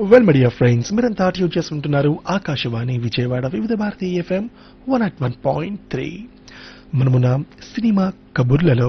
Well my dear friends, మీరంతా tune చేసుకుంటున్నారు ఆకాశవాణి విజయవాడ వివిధ భారతి ఎఫ్ఎం 101.3. మనమున సినిమా కబుర్లలో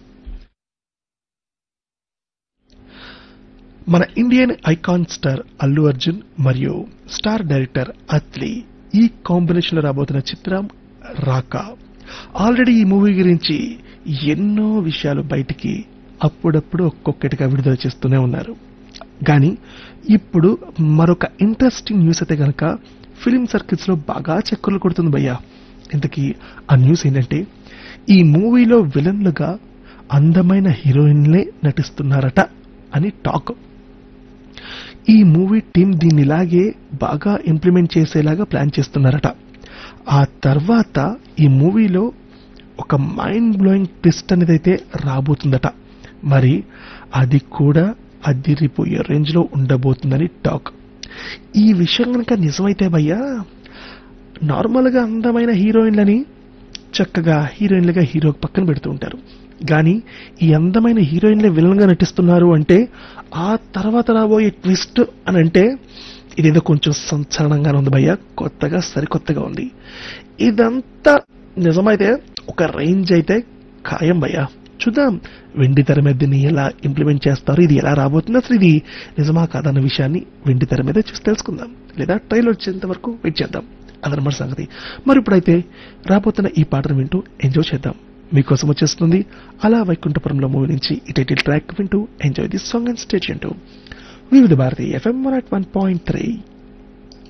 మన Indian icon star Allu Arjun మరియు స్టార్ డైరెక్టర్ అత్లీ ఈ కాంబినేషన్ లో రాబోతున్న చిత్రం రాకా. ఆల్రెడీ ఈ మూవీ గురించి ఎన్నో విషయాలు బయటికి అప్పుడప్పుడు ఒక్కొక్కటిగా విడుదల చేస్తూనే ఉన్నారు. కానీ ఇప్పుడు మరొక ఇంట్రెస్టింగ్ న్యూస్ అయితే గనక ఫిలిం సర్కిల్స్ లో బాగా చక్కర్లు కొడుతుంది భయ్యా. ఇంతకీ ఆ న్యూస్ ఏంటంటే, ఈ మూవీలో విలన్లుగా అందమైన హీరోయిన్లే నటిస్తున్నారట అని టాక్. ఈ మూవీ టీం దీన్ని ఇలాగే బాగా ఇంప్లిమెంట్ చేసేలాగా ప్లాన్ చేస్తున్నారట. ఆ తర్వాత ఈ మూవీలో ఒక మైండ్ బ్లోయింగ్ ట్విస్ట్ అనేది అయితే రాబోతుందట. మరి అది కూడా అదిరిపోయే రేంజ్ లో ఉండబోతుందని టాక్. ఈ విషయం కనుక నిజమైతే భయ్యా, నార్మల్ గా అందమైన హీరోయిన్లని చక్కగా హీరోయిన్లుగా హీరోకి పక్కన పెడుతూ ఉంటారు. కానీ ఈ అందమైన హీరోయిన్లే విలన్ గా నటిస్తున్నారు అంటే, ఆ తర్వాత రాబోయే ట్విస్ట్ అని అంటే ఇదేదో కొంచెం సంచలనంగానే ఉంది భయ్యా. కొత్తగా సరికొత్తగా ఉంది. ఇదంతా నిజమైతే ఒక రేంజ్ అయితే ఖాయం భయ్యా. చూద్దాం వెండి తెర మీద దీన్ని ఎలా ఇంప్లిమెంట్ చేస్తారు, ఇది ఎలా రాబోతుంది, అసలు ఇది నిజమా కాదన్న విషయాన్ని వెండి తెర మీద చూసి తెలుసుకుందాం, లేదా ట్రైలర్ వచ్చేంత వరకు వెయిట్ చేద్దాం. అదనమాట సంగతి. మరి ఇప్పుడైతే రాబోతున్న ఈ పాటను వింటూ ఎంజాయ్ చేద్దాం. మీకోసం వచ్చేస్తుంది అలా వైకుంఠపురంలో మూవీ నుంచి ఈ టైటిల్ ట్రాక్ వింటూ enjoy this song and stay tuned to వివిధ భారతి ఎఫ్ఎం 101.3.